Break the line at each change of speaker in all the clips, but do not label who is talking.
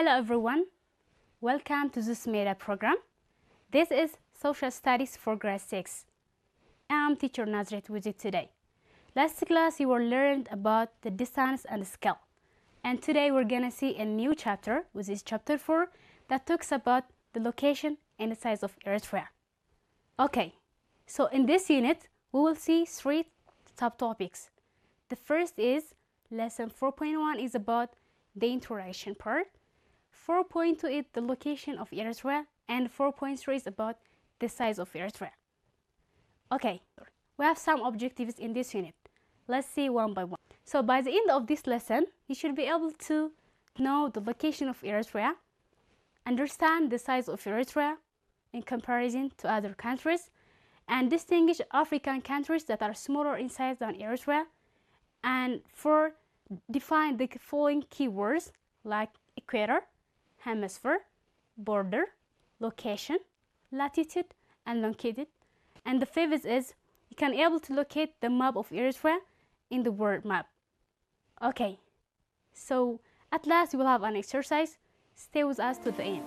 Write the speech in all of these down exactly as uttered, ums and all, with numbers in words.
Hello everyone, welcome to this MEDA program. This is Social Studies for Grade six. I'm teacher Nazret with you today. Last class you were learned about the distance and scale. And today we're gonna see a new chapter, which is chapter four, that talks about the location and the size of Eritrea. Okay, so in this unit, we will see three subtopics. The first is lesson four point one is about the introduction part. four point two is the location of Eritrea, and four point three is about the size of Eritrea. Okay, we have some objectives in this unit. Let's see one by one. So by the end of this lesson, you should be able to know the location of Eritrea, understand the size of Eritrea in comparison to other countries, and distinguish African countries that are smaller in size than Eritrea, and for define the following keywords like equator, hemisphere, border, location, latitude, and longitude. And the fifth is you can able to locate the map of Eritrea in the world map. Okay, so at last we will have an exercise. Stay with us to the end.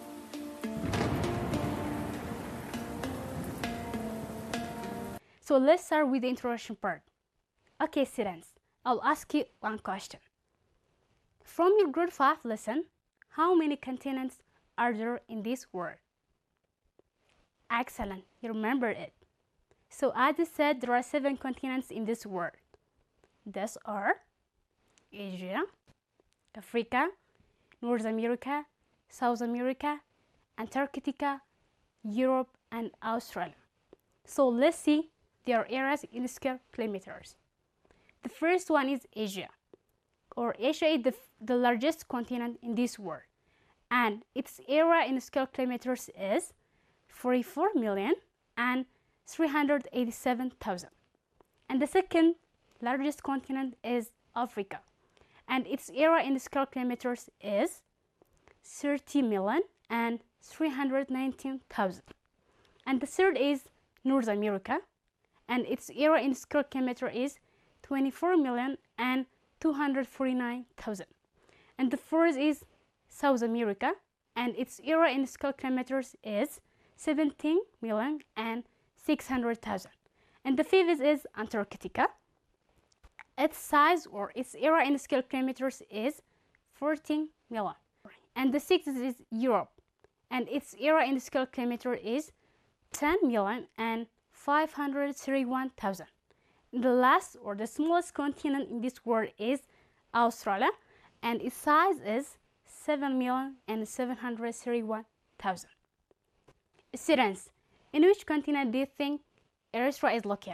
So let's start with the introduction part. Okay, students, I'll ask you one question. From your grade five lesson, how many continents are there in this world? Excellent, you remember it. So as I said, there are seven continents in this world. These are Asia, Africa, North America, South America, Antarctica, Europe, and Australia. So let's see their areas in square kilometers. The first one is Asia, or Asia is the, the largest continent in this world, and its area in square kilometers is forty-four million and three hundred eighty-seven thousand. And the second largest continent is Africa, and its area in square kilometers is thirty million and three hundred nineteen thousand. And the third is North America, and its area in square kilometer is twenty-four million and two hundred forty-nine thousand. And the fourth is South America, and its area in square kilometers is seventeen million and six hundred thousand. And the fifth is Antarctica. Its size or its area in square kilometers is fourteen million. And the sixth is Europe, and its area in square kilometer is ten million and five hundred thirty-one thousand. The last or the smallest continent in this world is Australia, and its size is seven million and seven hundred thirty-one thousand. Students, in which continent do you think Eritrea is located?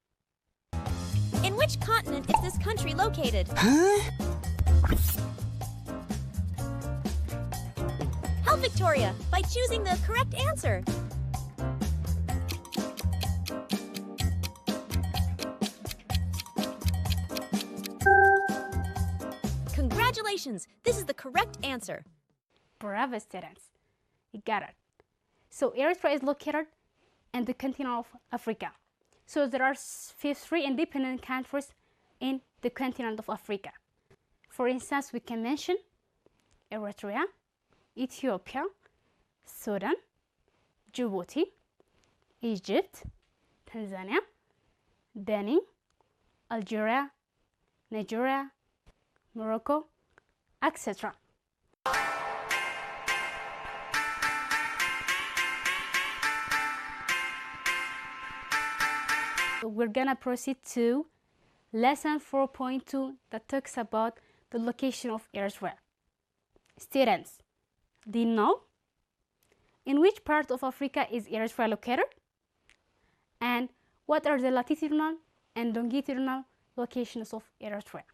In which continent is this country located?
Huh?
Help Victoria by choosing the correct answer. Congratulations! This is the correct answer.
Bravo, students. You got it. So Eritrea is located in the continent of Africa. So there are three independent countries in the continent of Africa. For instance, we can mention Eritrea, Ethiopia, Sudan, Djibouti, Egypt, Tanzania, Benin, Algeria, Nigeria, Morocco, et cetera. We're gonna proceed to lesson four point two that talks about the location of Eritrea. Students, do you know in which part of Africa is Eritrea located? And what are the latitudinal and longitudinal locations of Eritrea?